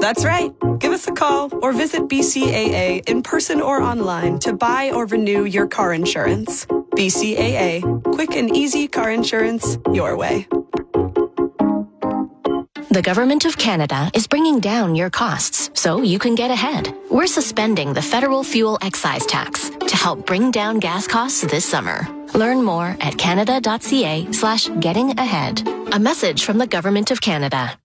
That's right. Give us a call or visit BCAA in person or online to buy or renew your car insurance. BCAA. Quick and easy car insurance your way. The Government of Canada is bringing down your costs so you can get ahead. We're suspending the federal fuel excise tax to help bring down gas costs this summer. Learn more at canada.ca/getting-ahead. A message from the Government of Canada.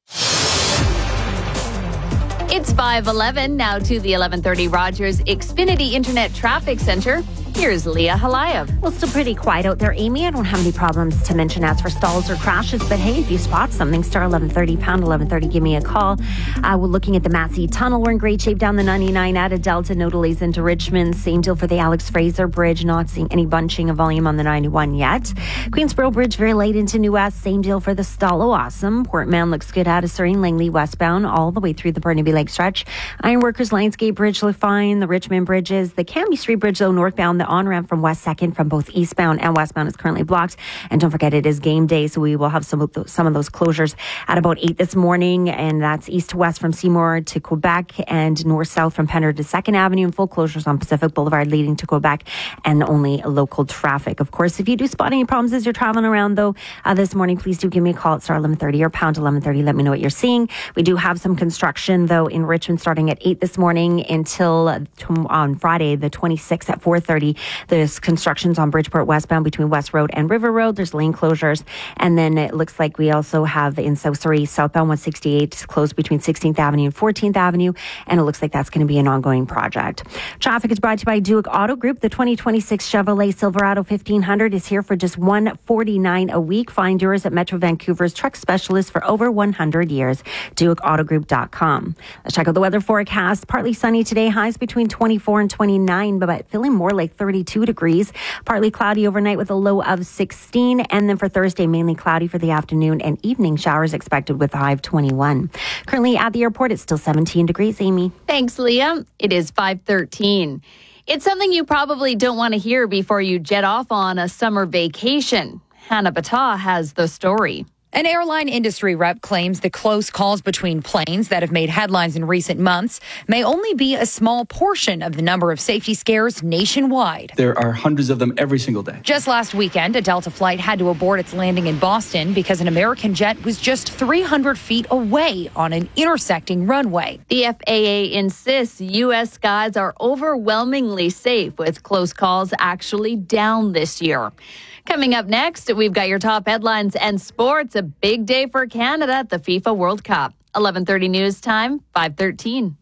It's 5:11 now to the 11:30 Rogers Xfinity Internet Traffic Center. Here's Leah Halayev. Well, still pretty quiet out there, Amy. I don't have any problems to mention as for stalls or crashes, but hey, if you spot something, star 1130, pound 1130, give me a call. We're looking at the Massey Tunnel. We're in great shape down the 99 at a Delta. No delays into Richmond. Same deal for the Alex Fraser Bridge. Not seeing any bunching of volume on the 91 yet. Queensboro Bridge very late into New West. Same deal for the Stalo Awesome. Portman looks good out of Surrey and Langley westbound all the way through the Burnaby Lake stretch. Ironworkers Lionsgate Bridge look fine. The Richmond Bridges. The Cambie Street Bridge, though, northbound. The on-ramp from West 2nd from both eastbound and westbound is currently blocked. And don't forget, it is game day, so we will have some of those closures at about 8 this morning. And that's east to west from Seymour to Quebec and north-south from Penner to 2nd Avenue, and full closures on Pacific Boulevard leading to Quebec, and only local traffic. Of course, if you do spot any problems as you're traveling around, though, this morning, please do give me a call at star 1130 or pound 1130. Let me know what you're seeing. We do have some construction, though, in Richmond starting at 8 this morning until on Friday, the 26th at 4:30. There's constructions on Bridgeport westbound between West Road and River Road. There's lane closures. And then it looks like we also have in South Surrey, southbound 168 closed between 16th Avenue and 14th Avenue. And it looks like that's going to be an ongoing project. Traffic is brought to you by Duke Auto Group. The 2026 Chevrolet Silverado 1500 is here for just $149 a week. Find yours at Metro Vancouver's truck specialist for over 100 years. DukeAutoGroup.com. Let's check out the weather forecast. Partly sunny today. Highs between 24 and 29, but feeling more like 32 degrees. Partly cloudy overnight with a low of 16. And then for Thursday, mainly cloudy for the afternoon and evening showers expected with a high of 21. Currently at the airport, it's still 17 degrees, Amy. Thanks, Leah. It is 5:13. It's something you probably don't want to hear before you jet off on a summer vacation. Hannah Battah has the story. An airline industry rep claims the close calls between planes that have made headlines in recent months may only be a small portion of the number of safety scares nationwide. There are hundreds of them every single day. Just last weekend, a Delta flight had to abort its landing in Boston because an American jet was just 300 feet away on an intersecting runway. The FAA insists U.S. skies are overwhelmingly safe, with close calls actually down this year. Coming up next, we've got your top headlines and sports. A big day for Canada at the FIFA World Cup. 11:30 news time, 5:13.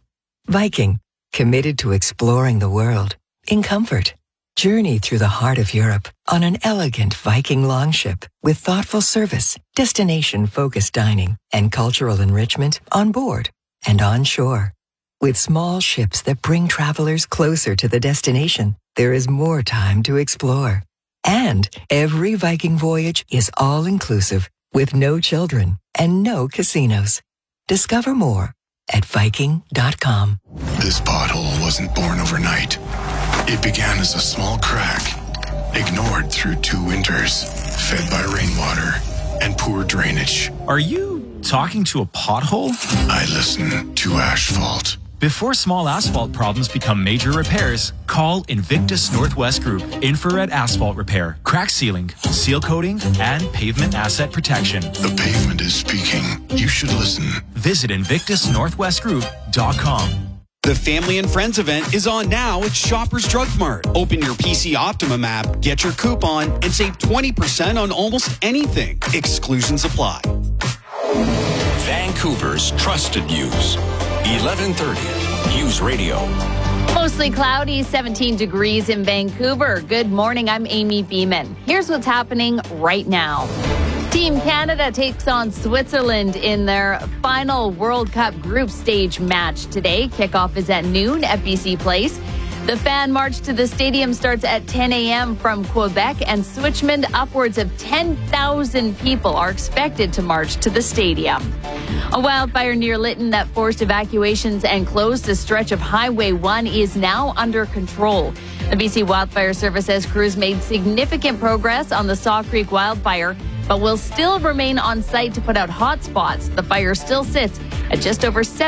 Viking, committed to exploring the world in comfort. Journey through the heart of Europe on an elegant Viking longship with thoughtful service, destination-focused dining, and cultural enrichment on board and on shore. With small ships that bring travelers closer to the destination, there is more time to explore. And every Viking voyage is all-inclusive with no children and no casinos. Discover more at Viking.com. This pothole wasn't born overnight. It began as a small crack, ignored through 2 winters, fed by rainwater and poor drainage. Are you talking to a pothole? I listen to asphalt. Before small asphalt problems become major repairs, call Invictus Northwest Group. Infrared asphalt repair, crack sealing, seal coating, and pavement asset protection. The pavement is speaking. You should listen. Visit InvictusNorthwestGroup.com. The Family and Friends event is on now at Shoppers Drug Mart. Open your PC Optimum app, get your coupon, and save 20% on almost anything. Exclusions apply. Vancouver's trusted news. 1130 News Radio. Mostly cloudy, 17 degrees in Vancouver. Good morning, I'm Amy Beeman. Here's what's happening right now. Team Canada takes on Switzerland in their final World Cup group stage match today. Kickoff is at noon at BC Place. The fan march to the stadium starts at 10 a.m. from Quebec, and Switchmond, upwards of 10,000 people are expected to march to the stadium. A wildfire near Lytton that forced evacuations and closed a stretch of Highway 1 is now under control. The BC Wildfire Service says crews made significant progress on the Saw Creek wildfire, but will still remain on site to put out hot spots. The fire still sits at just over 7